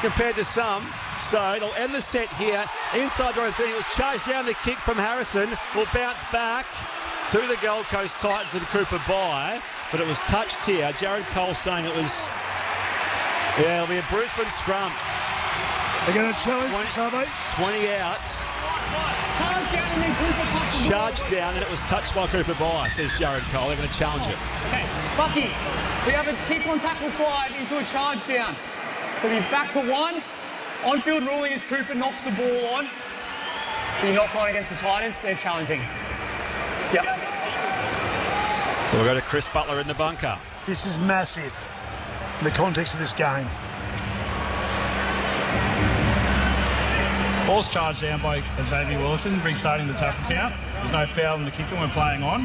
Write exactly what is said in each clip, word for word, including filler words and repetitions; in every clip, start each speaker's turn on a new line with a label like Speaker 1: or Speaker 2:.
Speaker 1: compared to some. So they'll end the set here. Inside their own thirty. It was charged down. The kick from Harrison will bounce back to the Gold Coast Titans and Cooper by. But it was touched here. Jared Cole saying it was, yeah, it'll be a Brisbane scrum.
Speaker 2: They're going to challenge this, are they?
Speaker 1: twenty out.
Speaker 3: Charge down and then Cooper touched the ball.
Speaker 1: Charged down and it was touched by Cooper by, says Jared Cole. They're going to challenge it.
Speaker 3: Okay, Bucky, we have a kick on tackle five into a charge down. So we're back to one. On-field ruling is Cooper knocks the ball on. You knock on against the Titans, they're challenging. Yep.
Speaker 1: So we'll go to Chris Butler in the bunker.
Speaker 2: This is massive in the context of this game.
Speaker 4: Ball's charged down by Xavier Willison, restarting the tackle count. There's no foul in the kicker when playing on.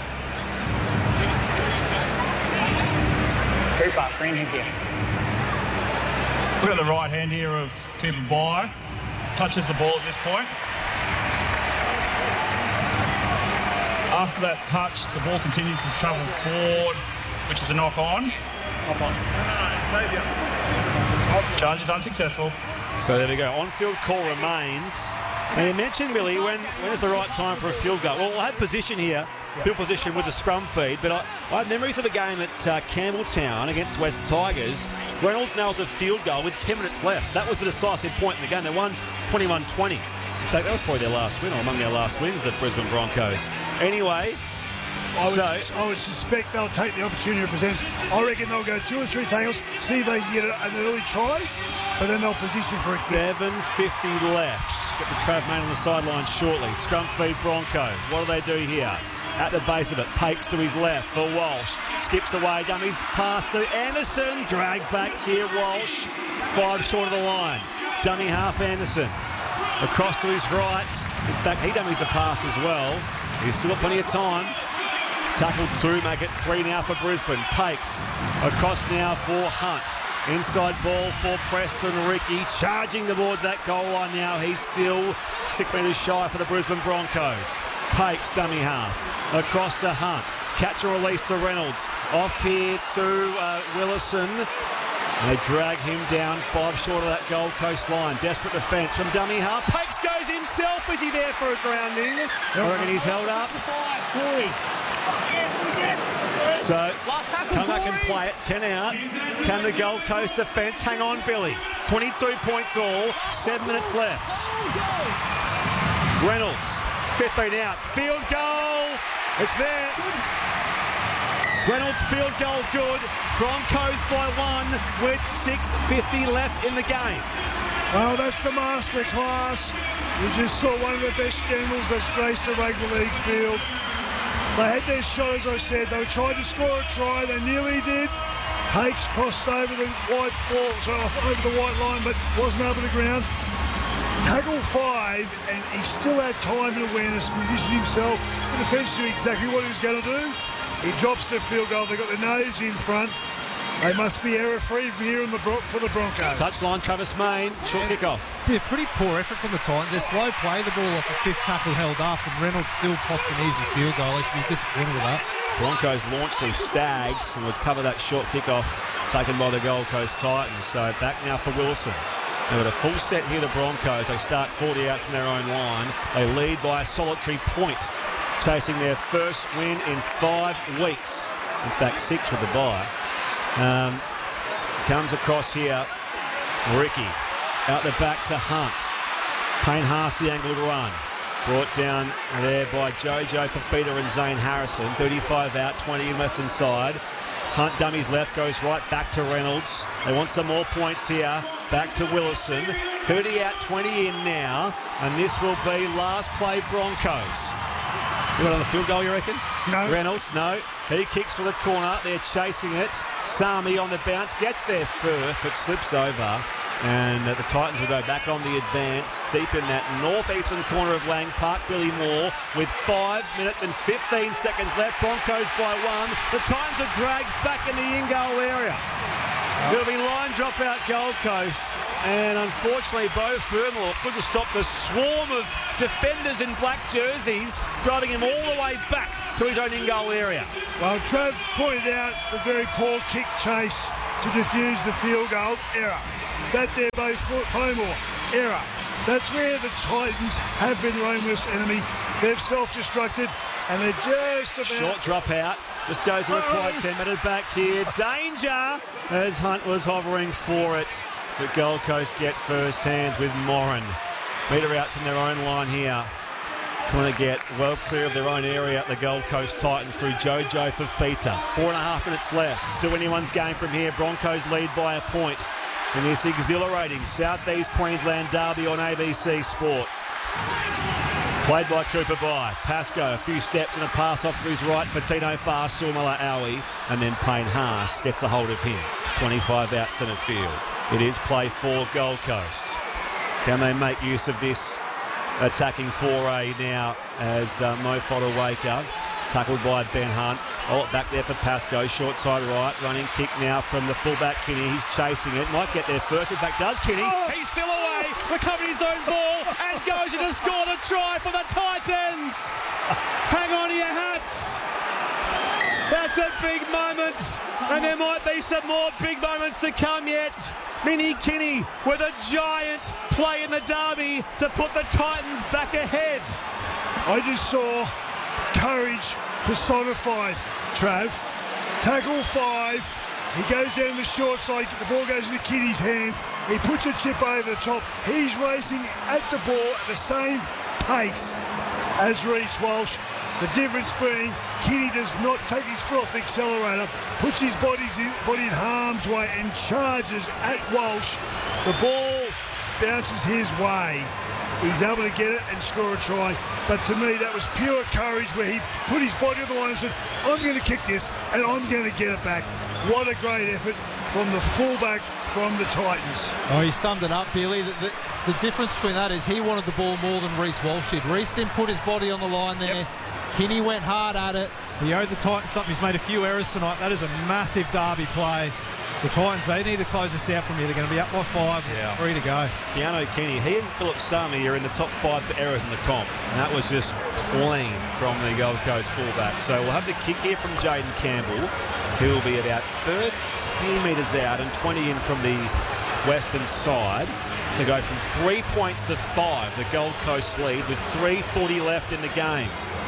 Speaker 3: Cooper, green hit here.
Speaker 4: Look at the right hand here of Cooper by. Touches the ball at this point. After that touch, the ball continues to travel forward, which is a knock on.
Speaker 3: Knock on.
Speaker 4: Charge is unsuccessful.
Speaker 1: So there we go. On-field call remains. And you mentioned, Billy, when, when is the right time for a field goal? Well, I had position here, field position with the scrum feed, but I, I have memories of a game at uh, Campbelltown against West Tigers. Reynolds nails a field goal with ten minutes left. That was the decisive point in the game. They won twenty-one twenty. In fact, that was probably their last win, or among their last wins, the Brisbane Broncos. Anyway,
Speaker 2: I would,
Speaker 1: so,
Speaker 2: I would suspect they'll take the opportunity it presents. I reckon they'll go two or three tackles, see if they can get an early try, but then they'll position for a kick.
Speaker 1: seven fifty left. Get the Trav Main on the sideline shortly. Scrum feed Broncos. What do they do here? At the base of it, Pakes to his left for Walsh. Skips away, dummies pass to Anderson. Drag back here, Walsh. Five short of the line. Dummy half Anderson. Across to his right. In fact, he dummies the pass as well. He's still got plenty of time. Tackled two, make it three now for Brisbane. Pakes across now for Hunt. Inside ball for Preston Ricky. Charging towards that goal line now. He's still six metres shy for the Brisbane Broncos. Pakes, dummy half. Across to Hunt. Catch and release to Reynolds. Off here to uh, Willison. They drag him down five short of that Gold Coast line. Desperate defence from dummy half. Pakes goes himself. Is he there for a grounding? I reckon he's held up. So, come back and play it. ten out. Can the Gold Coast defence hang on, Billy? twenty-two points all. Seven minutes left. Reynolds, fifteen out. Field goal. It's there. Reynolds field goal good. Broncos by one with six fifty left in the game.
Speaker 2: Well, that's the masterclass. We just saw one of the best generals that's graced the rugby league field. They had their shot, as I said. They tried to score a try. They nearly did. Hakes crossed over the white ball, so over the white line, but wasn't over the ground. Tackle five, and he still had time and awareness, positioned himself. The defence knew exactly what he was going to do. He drops the field goal. They've got the nose in front. They must be error-free here in the Bro- for the Broncos.
Speaker 1: Touchline, Travis Main. Short kick-off.
Speaker 5: Yeah, pretty poor effort from the Titans. They're slow play, the ball off the fifth tackle held up, and Reynolds still pops an easy field goal. They should be disappointed with that.
Speaker 1: Broncos launched through Stags and would cover that short kick-off taken by the Gold Coast Titans. So back now for Wilson. They've got a full set here, the Broncos. They start forty out from their own line. They lead by a solitary point, chasing their first win in five weeks. In fact, six with the bye. Um, comes across here, Ricky. Out the back to Hunt. Payne Haas the angle to run. Brought down there by Jojo Fafita and Zane Harrison. thirty-five out, twenty in Western side. Hunt dummies left, goes right back to Reynolds. They want some more points here. Back to Willison. thirty out, twenty in now. And this will be last play Broncos. You got on the field goal, you reckon?
Speaker 2: No.
Speaker 1: Reynolds, no. He kicks for the corner. They're chasing it. Sami on the bounce. Gets there first, but slips over. And uh, the Titans will go back on the advance deep in that northeastern corner of Lang Park. Billy Moore with five minutes and fifteen seconds left. Broncos by one. The Titans are dragged back in the in-goal area. It'll be line drop out Gold Coast. And unfortunately, Beau Fermor couldn't stop the swarm of defenders in black jerseys, driving him all the way back to his own in-goal area.
Speaker 2: Well, Trav pointed out the very poor kick chase to defuse the field goal. Error. That there by Fomore. Error. That's where the Titans have been Rome worst enemy. They've self-destructed and they're just about...
Speaker 1: Short drop out. Just goes to a quiet ten minute back here. Danger as Hunt was hovering for it. But Gold Coast get first hands with Moran. Meter out from their own line here. Trying to get well clear of their own area at the Gold Coast Titans through Jojo Fafita. Four and a half minutes left. Still anyone's game from here. Broncos lead by a point in this exhilarating South East Queensland derby on A B C Sport. Played by Cooper Bye. Pascoe, a few steps and a pass off to his right for Tino Farr, Sumala Aui, and then Payne Haas gets a hold of him. twenty-five out centre field. It is play for Gold Coast. Can they make use of this attacking foray now as uh, Mo Fodawaker, tackled by Ben Hunt. Oh, back there for Pascoe, short side right, running kick now from the fullback Kinney. He's chasing it, might get there first. In fact, does Kinney?
Speaker 2: Oh.
Speaker 1: He's still away, recovering his own ball and goes in to score the try for the Titans. Hang on to your hats. That's a big moment, and there might be some more big moments to come yet. Minnie Kinney with a giant play in the derby to put the Titans back ahead.
Speaker 2: I just saw courage personified, Trav. Tackle five. He goes down the short side. The ball goes into Kinney's hands. He puts a chip over the top. He's racing at the ball at the same pace as Reece Walsh. The difference being Kinney does not take his foot off the accelerator, puts his body's in, body in harm's way and charges at Walsh. The ball bounces his way. He's able to get it and score a try. But to me, that was pure courage where he put his body on the line and said, I'm going to kick this and I'm going to get it back. What a great effort from the fullback from the Titans.
Speaker 5: Oh, he summed it up, Billy. The, the, the difference between that is he wanted the ball more than Reece Walsh did. Reece didn't put his body on the line there. Yep. Kinney went hard at it.
Speaker 6: He owed the Titans something. He's made a few errors tonight. That is a massive derby play. The Titans, they need to close this out from here. They're going to be up by five, yeah. Three to go.
Speaker 1: Keanu Kinney, he and Philip Sami are in the top five for errors in the comp. And that was just clean from the Gold Coast fullback. So we'll have the kick here from Jaden Campbell, who will be about thirteen metres out and twenty in from the western side to go from three points to five. The Gold Coast lead with three forty left in the game.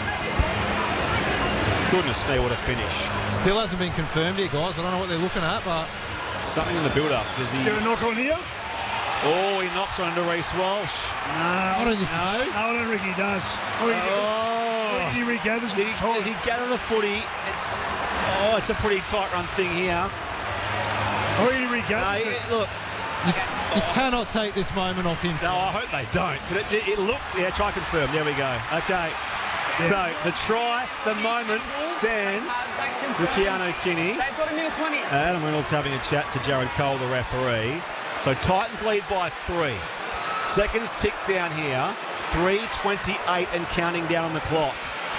Speaker 1: Goodness me, what a finish.
Speaker 5: Still hasn't been confirmed here, guys. I don't know what they're looking at, but...
Speaker 1: Something in the build-up. Does he...
Speaker 2: Get a knock on here?
Speaker 1: Oh, he knocks on to Reece Walsh.
Speaker 2: No.
Speaker 5: I don't think no.
Speaker 2: No, I don't think he does. I think
Speaker 1: oh.
Speaker 2: he, he regathers
Speaker 1: Did
Speaker 2: the
Speaker 1: he,
Speaker 2: time.
Speaker 1: does he gather the footy? It's... Oh, it's a pretty tight run thing here.
Speaker 2: I think he regathers
Speaker 1: No,
Speaker 2: it.
Speaker 1: it, look...
Speaker 5: You, you cannot take this moment off him.
Speaker 1: No, I hope they don't. But it, it looked... Yeah, try confirm. There we go. Okay. So, the try, the moment, stands with Keanu Kinney.
Speaker 3: They've got a minute twenty.
Speaker 1: Adam Reynolds having a chat to Jared Cole, the referee. So, Titans lead by three. Seconds tick down here. three twenty-eight and counting down on the clock.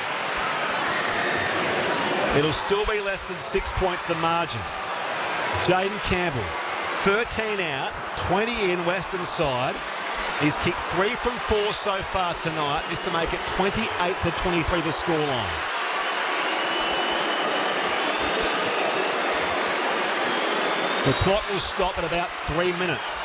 Speaker 1: It'll still be less than six points the margin. Jaden Campbell, thirteen out, twenty in western side. He's kicked three from four so far tonight. This to make it twenty-eight to twenty-three the scoreline. The clock will stop at about three minutes.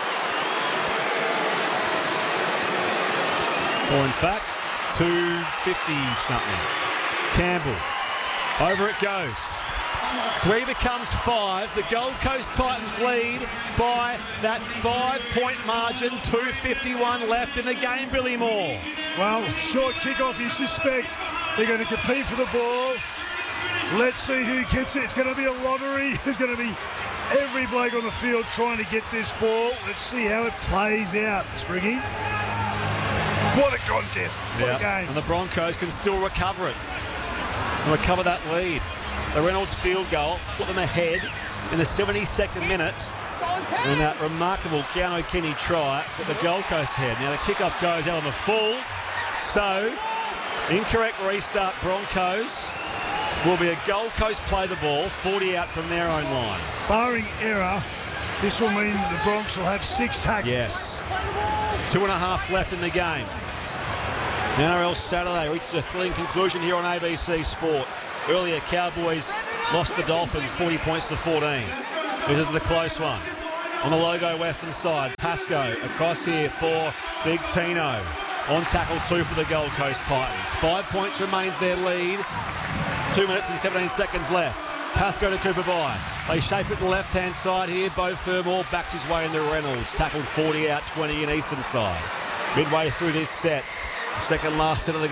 Speaker 1: Or in fact, two fifty something. Campbell. Over it goes. Three becomes five. The Gold Coast Titans lead by that five-point margin. two fifty-one left in the game, Billy Moore.
Speaker 2: Well, short kick-off, you suspect. They're going to compete for the ball. Let's see who gets it. It's going to be a lottery. There's going to be every bloke on the field trying to get this ball. Let's see how it plays out, Spriggy. What a contest. What
Speaker 1: yep.
Speaker 2: a game.
Speaker 1: And the Broncos can still recover it. And recover that lead. The Reynolds field goal put them ahead in the seventy-second minute. And that remarkable Keanu Kinney try put the Gold Coast ahead. Now the kickoff goes out on the full. So, incorrect restart Broncos. Will be a Gold Coast play the ball, forty out from their own line.
Speaker 2: Barring error, this will mean that the Bronx will have six tackles.
Speaker 1: Yes. Two and a half left in the game. N R L Saturday reaches a thrilling conclusion here on A B C Sport. Earlier, Cowboys lost the Dolphins forty points to fourteen. This is the close one. On the Logo Western side, Pascoe across here for Big Tino. On tackle two for the Gold Coast Titans. Five points remains their lead. Two minutes and seventeen seconds left. Pascoe to Cooper By. They shape it to the left-hand side here. Bo Fermor backs his way into Reynolds. Tackled forty out twenty in Eastern side. Midway through this set. Second last set of the